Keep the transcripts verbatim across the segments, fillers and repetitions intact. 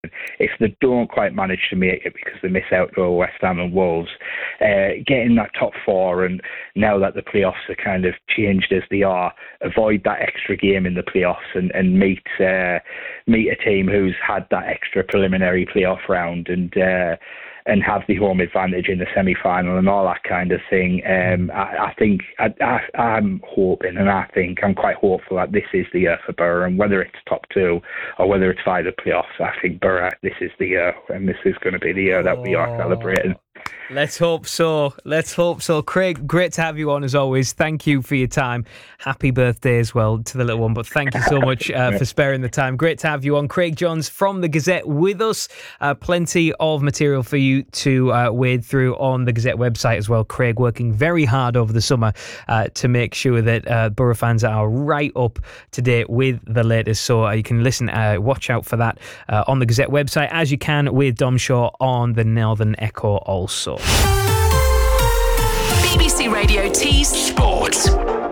if they don't quite manage to make it because they miss out to West Ham and Wolves, uh, getting that top four, and now that the playoffs are kind of changed as they are, avoid that extra game in the playoffs and, and meet uh, meet a team who's had that extra preliminary playoff round and uh, and have the home advantage in the semi-final and all that kind of thing. Um, I, I think I, I, I'm hoping, and I think I'm quite hopeful that this is the year for Borough, and whether it's top two or whether it's via the playoffs, I think Borough, this is the year, and this is going to be the year that we are celebrating. Let's hope so. Let's hope so. Craig, great to have you on as always. Thank you for your time. Happy birthday as well to the little one, but thank you so much uh, for sparing the time. Great to have you on. Craig Johns from the Gazette with us. Uh, plenty of material for you to uh, wade through on the Gazette website as well. Craig working very hard over the summer uh, to make sure that uh, Borough fans are right up to date with the latest. So uh, you can listen, uh, watch out for that uh, on the Gazette website, as you can with Dom Shaw on the Northern Echo also. B B C Radio Tees Sport.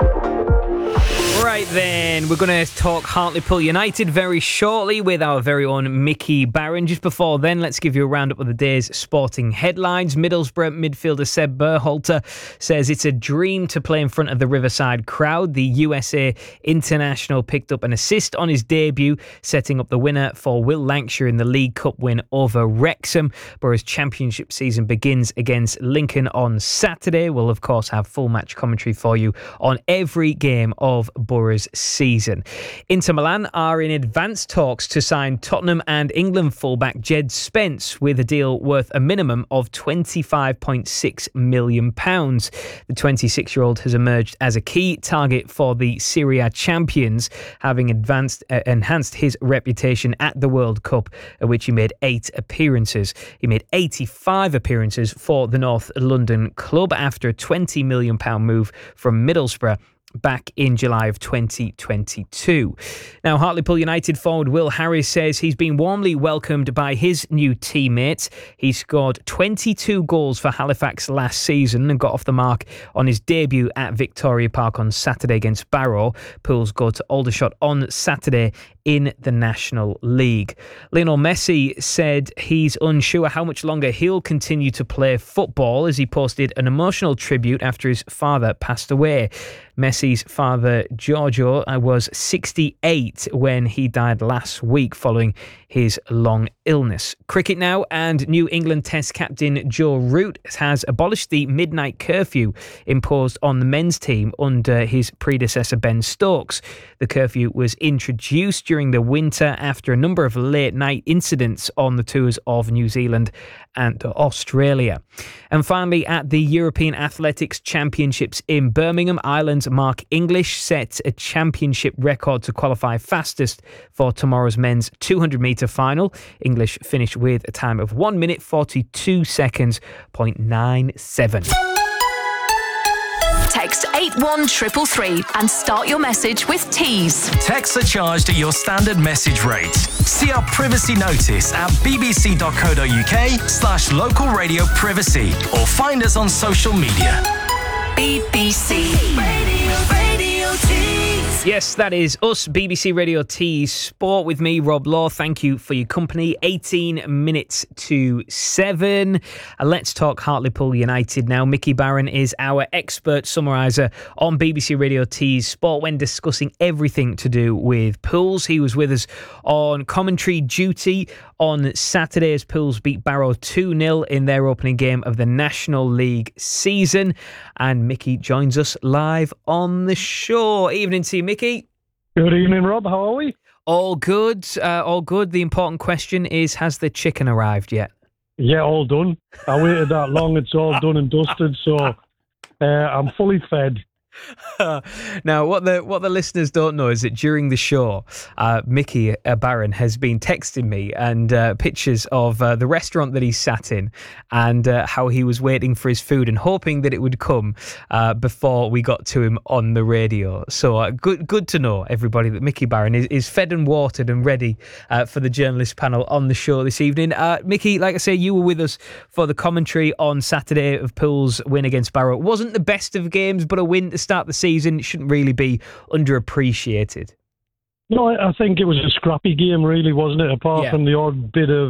Right then, we're going to talk Hartlepool United very shortly with our very own Mickey Barron. Just before then, let's give you a roundup of the day's sporting headlines. Middlesbrough midfielder Seb Berhalter says it's a dream to play in front of the Riverside crowd. The U S A international picked up an assist on his debut, setting up the winner for Will Lancashire in the League Cup win over Wrexham. Borough's championship season begins against Lincoln on Saturday. We'll, of course, have full match commentary for you on every game of Borough's season. Inter Milan are in advanced talks to sign Tottenham and England fullback Jed Spence with a deal worth a minimum of twenty-five point six million pounds. The twenty-six-year-old has emerged as a key target for the Serie A champions, having advanced, uh, enhanced his reputation at the World Cup, at which he made eight appearances. He made eighty-five appearances for the North London club after a twenty million pounds move from Middlesbrough back in July of twenty twenty-two. Now, Hartlepool United forward Will Harris says he's been warmly welcomed by his new teammates. He scored twenty-two goals for Halifax last season and got off the mark on his debut at Victoria Park on Saturday against Barrow. Pools go to Aldershot on Saturday in the National League. Lionel Messi said he's unsure how much longer he'll continue to play football, as he posted an emotional tribute after his father passed away. Messi's father, Giorgio, was sixty-eight when he died last week following his long illness. Cricket now, and New England Test captain Joe Root has abolished the midnight curfew imposed on the men's team under his predecessor Ben Stokes. The curfew was introduced during the winter after a number of late night incidents on the tours of New Zealand and Australia. And finally, at the European Athletics Championships in Birmingham, Ireland's Mark English set a championship record to qualify fastest for tomorrow's men's two hundred metre final. English finished with a time of one minute forty-two seconds point nine seven. Text eight one three three three and start your message with Tees. Texts are charged at your standard message rate. See our privacy notice at bbc.co.uk slash local radio privacy or find us on social media. B B C Radio, Radio Tees. Yes, that is us, B B C Radio Tees Sport with me, Rob Law. Thank you for your company. eighteen minutes to seven. Uh, let's talk Hartlepool United now. Mickey Barron is our expert summariser on B B C Radio Tees Sport when discussing everything to do with Pools. He was with us on commentary duty on Saturday as Pools beat Barrow two nil in their opening game of the National League season. And Mickey joins us live on the show. Evening to you, Mickey. Good evening, Rob. How are we? All good, uh, all good. The important question is, has the chicken arrived yet? Yeah, all done. I waited that long. It's all done and dusted, so uh, I'm fully fed. Now, what the what the listeners don't know is that during the show, uh, Mickey uh, Barron has been texting me and uh, pictures of uh, the restaurant that he sat in and uh, how he was waiting for his food and hoping that it would come uh, before we got to him on the radio. So uh, good good to know, everybody, that Mickey Barron is, is fed and watered and ready uh, for the journalist panel on the show this evening. Uh, Mickey, like I say, you were with us for the commentary on Saturday of Pools' win against Barrow. It wasn't the best of games, but a win to start the season shouldn't really be underappreciated. No, I I think it was a scrappy game, really, wasn't it? Apart Yeah. from the odd bit of